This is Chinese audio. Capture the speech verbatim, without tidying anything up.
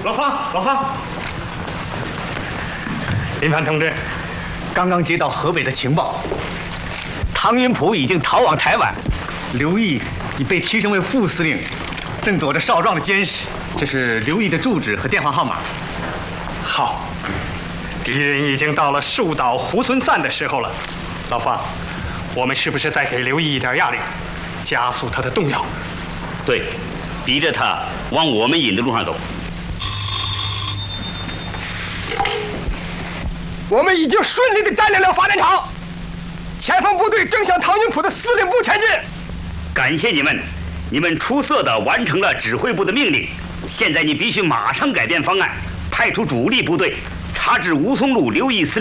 老方，老方，林凡同志， 刚刚接到河北的情报， 唐云甫已经逃往台湾， 刘毅已被提升为副司令，正躲着少壮的监视。这是刘毅的住址和电话号码。 好，敌人已经到了树岛猢狲散的时候了。老方，我们是不是再给刘毅一点压力，加速他的动摇？ 对，逼着他往我们引的路上走。 我们已经顺利地占领了发电厂，前方部队正向唐云甫的司令部前进。 感谢你们，你们出色地完成了指挥部的命令。现在你必须马上改变方案，派出主力部队，查至吴淞路刘毅司令